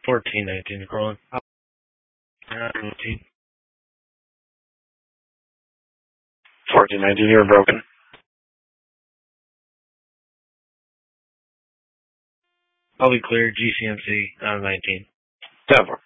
1419, calling. 19. 1419, you were broken. I'll be clear, GCMC, 19. 10-4.